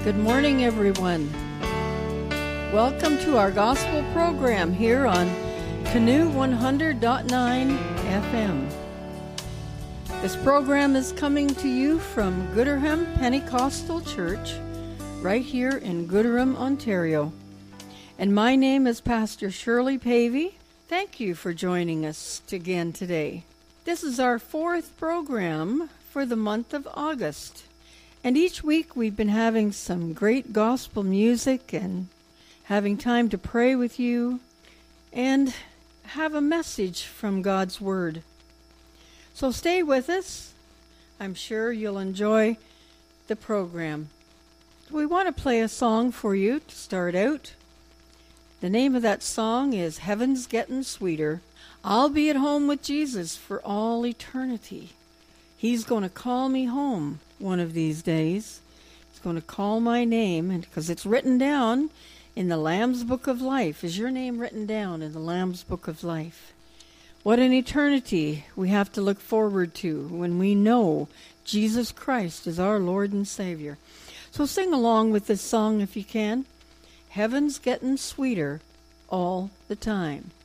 Good morning, everyone. Welcome to our gospel program here on Canoe 100.9 FM. This program is coming to you from Gooderham Pentecostal Church, right here in Gooderham, Ontario. And my name is Pastor Shirley Pavey. Thank you for joining us again today. This is our fourth program for the month of August. And each week we've been having some great gospel music and having time to pray with you and have a message from God's Word. So stay with us. I'm sure you'll enjoy the program. We want to play a song for you to start out. The name of that song is Heaven's Getting Sweeter. I'll be at home with Jesus for all eternity. He's going to call me home one of these days. He's going to call my name, and because it's written down in the Lamb's Book of Life. Is your name written down in the Lamb's Book of Life? What an eternity we have to look forward to when we know Jesus Christ is our Lord and Savior. So sing along with this song if you can. Heaven's getting sweeter all the time.